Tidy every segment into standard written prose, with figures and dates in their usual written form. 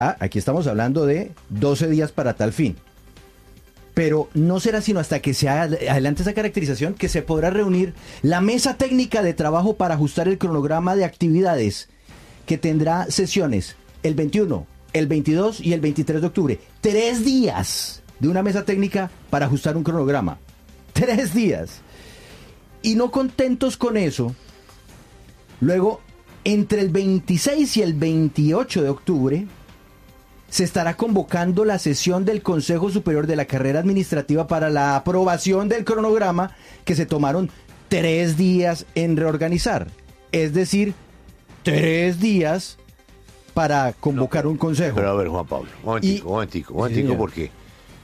aquí estamos hablando de 12 días para tal fin. Pero no será sino hasta que se adelante esa caracterización que se podrá reunir la mesa técnica de trabajo para ajustar el cronograma de actividades que tendrá sesiones el 21, el 22 y el 23 de octubre. 3 días de una mesa técnica para ajustar un cronograma. 3 días. Y no contentos con eso, luego, entre el 26 y el 28 de octubre, se estará convocando la sesión del Consejo Superior de la Carrera Administrativa para la aprobación del cronograma que se tomaron 3 días en reorganizar. Es decir, 3 días para convocar un consejo. Pero a ver, Juan Pablo, un momentico, porque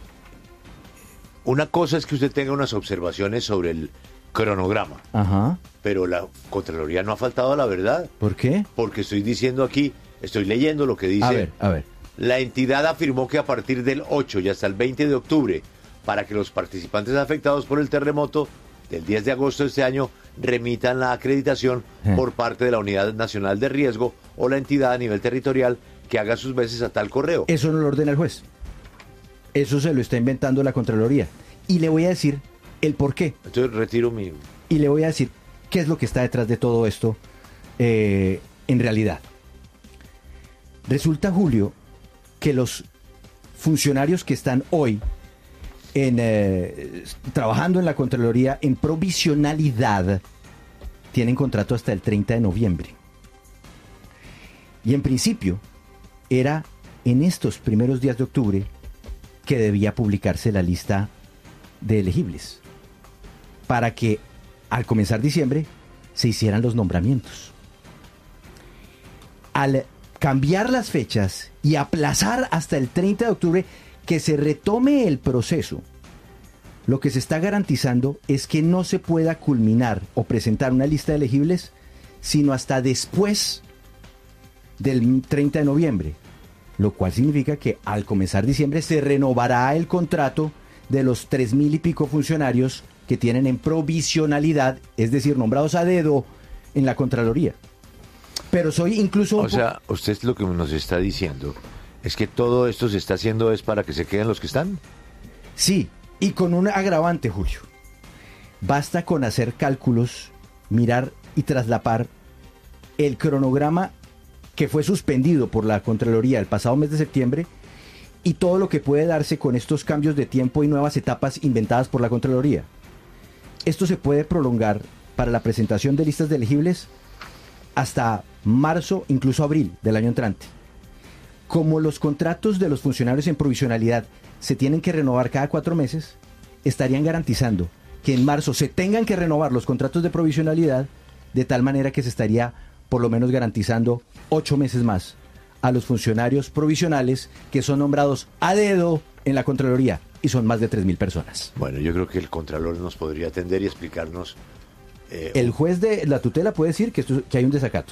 una cosa es que usted tenga unas observaciones sobre el cronograma. Ajá. Pero la Contraloría no ha faltado a la verdad. ¿Por qué? Porque estoy diciendo aquí, estoy leyendo lo que dice. A ver. La entidad afirmó que a partir del 8 y hasta el 20 de octubre, para que los participantes afectados por el terremoto del 10 de agosto de este año remitan la acreditación por parte de la Unidad Nacional de Riesgo o la entidad a nivel territorial que haga sus veces a tal correo. Eso no lo ordena el juez. Eso se lo está inventando la Contraloría. Y le voy a decir el por qué. Entonces retiro mi... Y le voy a decir qué es lo que está detrás de todo esto en realidad. Resulta, Julio, que los funcionarios que están hoy trabajando en la Contraloría en provisionalidad tienen contrato hasta el 30 de noviembre. Y en principio era en estos primeros días de octubre que debía publicarse la lista de elegibles para que al comenzar diciembre se hicieran los nombramientos. Al cambiar las fechas y aplazar hasta el 30 de octubre que se retome el proceso, lo que se está garantizando es que no se pueda culminar o presentar una lista de elegibles sino hasta después del 30 de noviembre, lo cual significa que al comenzar diciembre se renovará el contrato de los 3,000 y pico funcionarios que tienen en provisionalidad, es decir, nombrados a dedo en la Contraloría. Pero soy incluso... O sea, usted lo que nos está diciendo es que todo esto se está haciendo es para que se queden los que están. Sí, y con un agravante, Julio. Basta con hacer cálculos, mirar y traslapar el cronograma que fue suspendido por la Contraloría el pasado mes de septiembre y todo lo que puede darse con estos cambios de tiempo y nuevas etapas inventadas por la Contraloría. Esto se puede prolongar para la presentación de listas de elegibles hasta marzo, incluso abril del año entrante. Como los contratos de los funcionarios en provisionalidad se tienen que renovar cada 4 meses, estarían garantizando que en marzo se tengan que renovar los contratos de provisionalidad de tal manera que se estaría por lo menos garantizando 8 meses más a los funcionarios provisionales que son nombrados a dedo en la Contraloría y son más de 3,000 personas. Bueno, yo creo que el Contralor nos podría atender y explicarnos. El juez de la tutela puede decir que hay un desacato.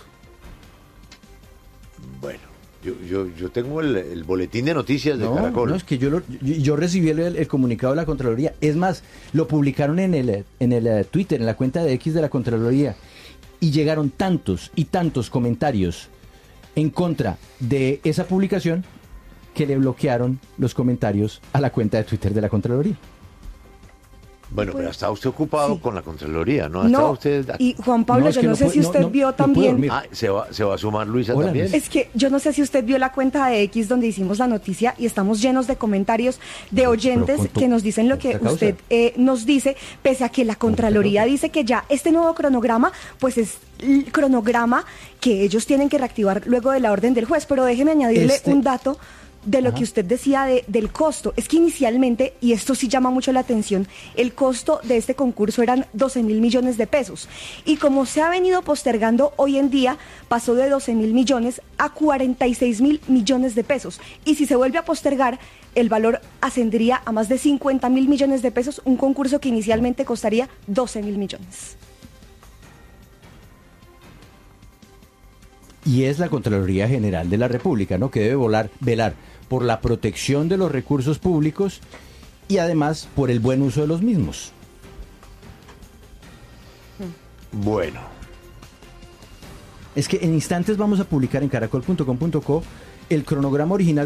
Bueno, yo tengo el boletín de noticias de Caracol. No, es que yo recibí el comunicado de la Contraloría. Es más, lo publicaron en el Twitter, en la cuenta de X de la Contraloría. Y llegaron tantos y tantos comentarios en contra de esa publicación que le bloquearon los comentarios a la cuenta de Twitter de la Contraloría. Bueno, pero está usted ocupado con la Contraloría, ¿no? No, Usted... y Juan Pablo, yo no sé si usted vio también... ¿se va a sumar Luisa también? Es que yo no sé si usted vio la cuenta de X donde hicimos la noticia y estamos llenos de comentarios de oyentes que nos dicen lo que usted nos dice, pese a que la Contraloría dice que ya este nuevo cronograma, pues es el cronograma que ellos tienen que reactivar luego de la orden del juez. Pero déjeme añadirle un dato de lo que usted decía del costo. Es que inicialmente, y esto sí llama mucho la atención, el costo de este concurso eran 12,000 millones de pesos. Y como se ha venido postergando hoy en día, pasó de 12,000 millones a 46,000 millones de pesos. Y si se vuelve a postergar, el valor ascendería a más de 50,000 millones de pesos, un concurso que inicialmente costaría 12,000 millones. Y es la Contraloría General de la República, ¿no?, que debe velar por la protección de los recursos públicos y además por el buen uso de los mismos. Bueno. Es que en instantes vamos a publicar en caracol.com.co el cronograma original